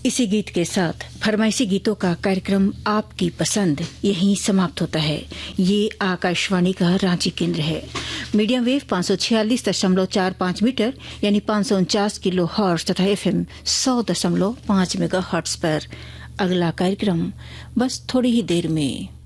इसी गीत के साथ फरमाइशी गीतों का कार्यक्रम आपकी पसंद यहीं समाप्त होता है। ये आकाशवाणी का रांची केंद्र है। मीडियम वेव 546.45 मीटर यानी 549 किलो हर्ट्ज तथा FM 100.5 मेगाहर्ट्ज पर। अगला कार्यक्रम बस थोड़ी ही देर में।